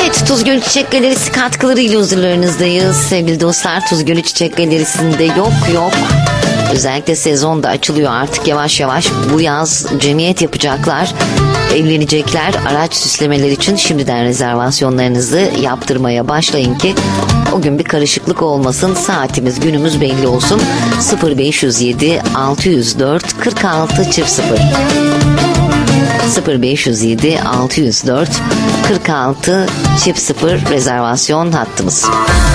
Evet, Tuz Gölü Çiçek Galerisi katkılarıyla huzurlarınızdayız. Sevgili dostlar, Tuz Gölü Çiçek Galerisi'nde yok. Özellikle sezon da açılıyor artık yavaş yavaş. Bu yaz cemiyet yapacaklar. Evlenecekler. Araç süslemeler için şimdiden rezervasyonlarınızı yaptırmaya başlayın ki o gün bir karışıklık olmasın. Saatimiz, günümüz belli olsun. 0507 604 46 00 0507 604 46 00 rezervasyon hattımız.